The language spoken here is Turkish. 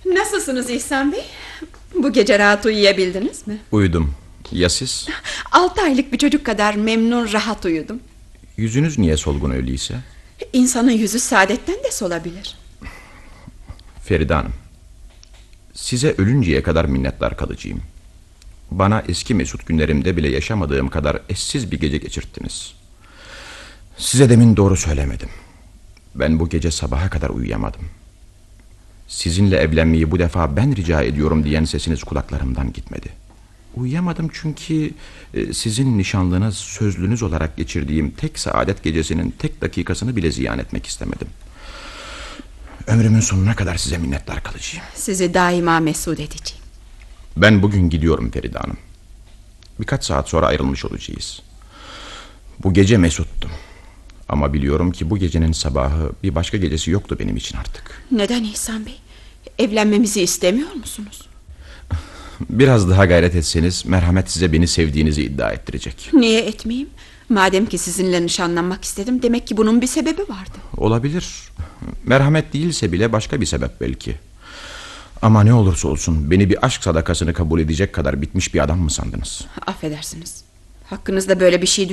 Nasılsınız İhsan Bey? Bu gece rahat uyuyabildiniz mi? Uyudum. Ya siz? 6 aylık bir çocuk kadar memnun rahat uyudum. Yüzünüz niye solgun öyleyse? İnsanın yüzü saadetten de solabilir. Feride Hanım, size ölünceye kadar minnettar kalacağım. Bana eski mesut günlerimde bile yaşamadığım kadar eşsiz bir gece geçirttiniz. Size demin doğru söylemedim. Ben bu gece sabaha kadar uyuyamadım. Sizinle evlenmeyi bu defa ben rica ediyorum diyen sesiniz kulaklarımdan gitmedi. Uyuyamadım çünkü sizin nişanlınız, sözlünüz olarak geçirdiğim tek saadet gecesinin tek dakikasını bile ziyan etmek istemedim. Ömrümün sonuna kadar size minnettar kalacağım. Sizi daima mesut edeceğim. Ben bugün gidiyorum Feride Hanım. Birkaç saat sonra ayrılmış olacağız. Bu gece mesuttum. Ama biliyorum ki bu gecenin sabahı bir başka gecesi yoktu benim için artık. Neden İhsan Bey? Evlenmemizi istemiyor musunuz? Biraz daha gayret etseniz merhamet size beni sevdiğinizi iddia ettirecek. Niye etmeyeyim? Madem ki sizinle nişanlanmak istedim, demek ki bunun bir sebebi vardı. Olabilir. Merhamet değilse bile başka bir sebep belki. Ama ne olursa olsun beni bir aşk sadakasını kabul edecek kadar bitmiş bir adam mı sandınız? Affedersiniz. Hakkınızda böyle bir şey